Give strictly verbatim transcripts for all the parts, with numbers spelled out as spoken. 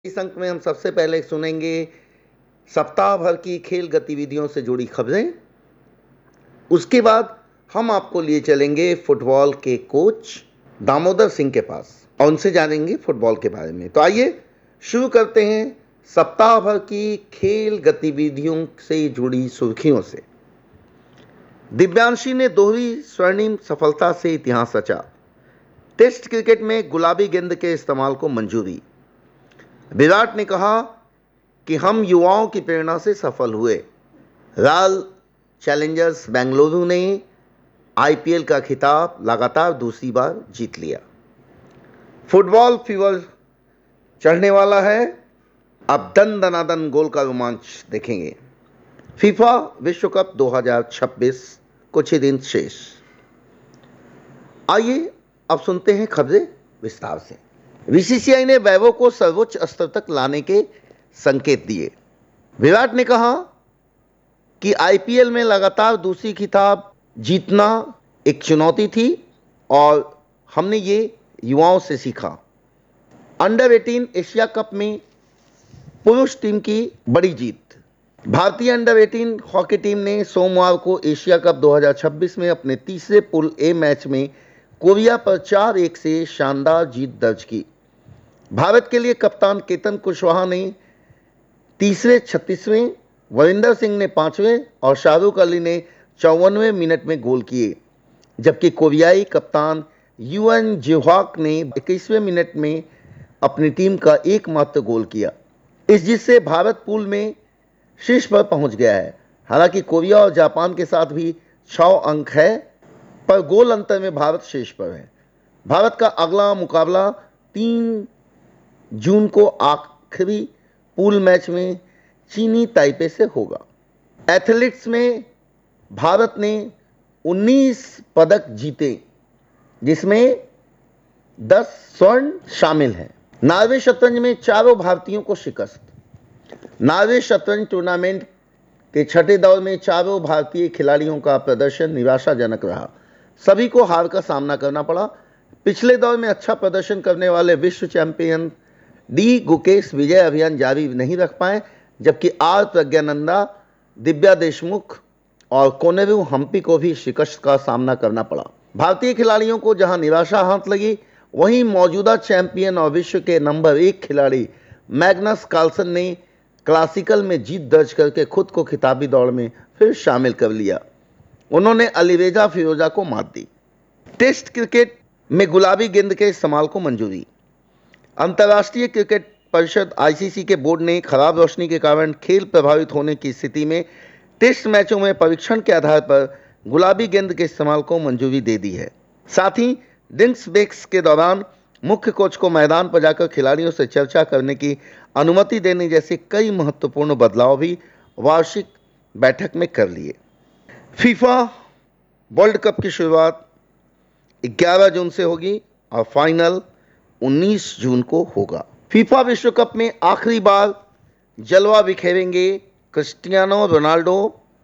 इस अंक में हम सबसे पहले सुनेंगे सप्ताह भर की खेल गतिविधियों से जुड़ी खबरें। उसके बाद हम आपको लिए चलेंगे फुटबॉल के कोच दामोदर सिंह के पास और उनसे जानेंगे फुटबॉल के बारे में। तो आइए शुरू करते हैं सप्ताह भर की खेल गतिविधियों से जुड़ी सुर्खियों से। दिव्यांशी ने दोहरी स्वर्णिम सफलता से इतिहास रचा। टेस्ट क्रिकेट में गुलाबी गेंद के इस्तेमाल को मंजूरी। विराट ने कहा कि हम युवाओं की प्रेरणा से सफल हुए। रॉयल चैलेंजर्स बेंगलुरु ने आईपीएल का खिताब लगातार दूसरी बार जीत लिया। फुटबॉल फीवर चढ़ने वाला है, अब दन दनादन गोल का रोमांच देखेंगे। फीफा विश्व कप दो हज़ार छब्बीस कुछ ही दिन शेष। आइए अब सुनते हैं खबरें विस्तार से। बीसीसीआई ने वैभव को सर्वोच्च स्तर तक लाने के संकेत दिए। विराट ने कहा कि आईपीएल में लगातार दूसरी खिताब जीतना एक चुनौती थी और हमने ये युवाओं से सीखा। अंडर अठारह एशिया कप में पुरुष टीम की बड़ी जीत। भारतीय अंडर अठारह हॉकी टीम ने सोमवार को एशिया कप दो हज़ार छब्बीस में अपने तीसरे पूल ए मैच में कोरिया पर चार एक से शानदार जीत दर्ज की। भारत के लिए कप्तान केतन कुशवाहा ने तीसरे छत्तीसवें, वरिंदर सिंह ने पांचवें और शाहरुख अली ने चौवनवें मिनट में गोल किए, जबकि कोरियाई कप्तान यूएन जिह्वाक ने इक्कीसवें मिनट में अपनी टीम का एकमात्र गोल किया। इस जीत से भारत पूल में शीर्ष पर पहुंच गया है। हालांकि कोरिया और जापान के साथ भी छह अंक है, पर गोल अंतर में भारत शीर्ष पर है। भारत का अगला मुकाबला तीन जून को आखिरी पूल मैच में चीनी ताइपे से होगा। एथलेटिक्स में भारत ने उन्नीस पदक जीते, जिसमें दस स्वर्ण शामिल हैं। नॉर्वे शतरंज में चारों भारतीयों को शिकस्त। नॉर्वे शतरंज टूर्नामेंट के छठे दौर में चारों भारतीय खिलाड़ियों का प्रदर्शन निराशाजनक रहा। सभी को हार का सामना करना पड़ा। पिछले दौर में अच्छा प्रदर्शन करने वाले विश्व चैंपियन डी गुकेश विजय अभियान जारी नहीं रख पाए, जबकि आर प्रज्ञानंदा, दिव्या देशमुख और कोनेरू हम्पी को भी शिकस्त का सामना करना पड़ा। भारतीय खिलाड़ियों को जहां निराशा हाथ लगी, वहीं मौजूदा चैंपियन और विश्व के नंबर एक खिलाड़ी मैग्नस कार्लसन ने क्लासिकल में जीत दर्ज करके खुद को खिताबी दौड़ में फिर शामिल कर लिया। उन्होंने अलीरेजा फिरोजा को मात दी। टेस्ट क्रिकेट में गुलाबी गेंद के इस्तेमाल को मंजूरी। अंतर्राष्ट्रीय क्रिकेट परिषद आईसीसी के बोर्ड ने खराब रोशनी के कारण खेल प्रभावित होने की स्थिति में टेस्ट मैचों में परीक्षण के आधार पर गुलाबी गेंद के इस्तेमाल को मंजूरी दे दी है। साथ ही ड्रिंक्स ब्रेक्स के दौरान मुख्य कोच को मैदान पर जाकर खिलाड़ियों से चर्चा करने की अनुमति देने जैसे कई महत्वपूर्ण बदलाव भी वार्षिक बैठक में कर लिए। फीफा वर्ल्ड कप की शुरुआत ग्यारह जून से होगी और फाइनल उन्नीस जून को होगा। फीफा विश्व कप में आखिरी बार जलवा बिखेरेंगे Cristiano Ronaldo,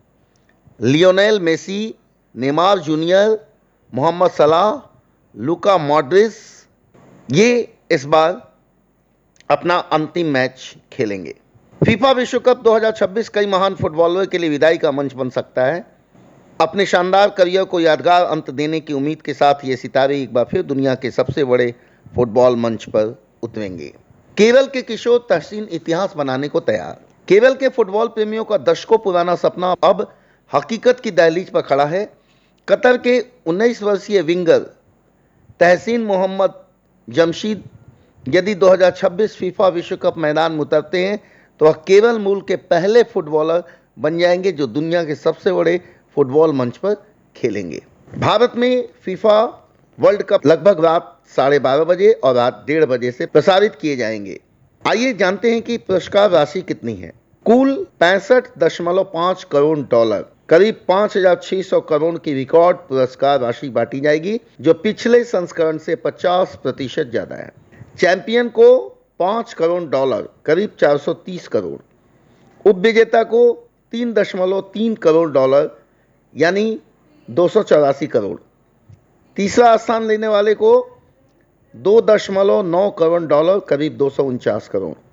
Lionel Messi, Neymar junior, Mohammad सलाह, लुका मॉड्रिच। ये इस बार अपना अंतिम मैच खेलेंगे। फीफा विश्व कप दो हज़ार छब्बीस कई महान फुटबॉलर के लिए विदाई का मंच बन सकता है। अपने शानदार करियर को यादगार अंत देने की उम्मीद के साथ ये सितारे एक बार फिर दुनिया के सबसे बड़े फुटबॉल मंच पर उतरेंगे। केरल के किशोर तहसीन इतिहास बनाने को तैयार। केरल के फुटबॉल प्रेमियों का दशकों पुराना सपना अब हकीकत की दहलीज पर खड़ा है। कतर के उन्नीस वर्षीय विंगर तहसीन मोहम्मद जमशीद यदि दो हज़ार छब्बीस फीफा विश्व कप मैदान में उतरते हैं तो वह केरल मूल के पहले फुटबॉलर बन जाएंगे जो दुनिया के सबसे बड़े फुटबॉल मंच पर खेलेंगे। भारत में फीफा वर्ल्ड कप लगभग रात साढ़े बारह बजे और रात डेढ़ बजे से प्रसारित किए जाएंगे। आइए जानते हैं कि पुरस्कार राशि कितनी है। कुल पैंसठ दशमलव पाँच करोड़ डॉलर, करीब पाँच हजार छह सौ करोड़ की रिकॉर्ड पुरस्कार राशि बांटी जाएगी, जो पिछले संस्करण से पचास प्रतिशत ज्यादा है। चैंपियन को पाँच करोड़ डॉलर, करीब चार सौ तीस करोड़। उपविजेता को तीन दशमलव तीन करोड़ डॉलर, यानी दो सौ चौरासी करोड़। तीसरा स्थान लेने वाले को दो दशमलव नौ करोड़ डॉलर, करीब दो सौ उनचास करोड़।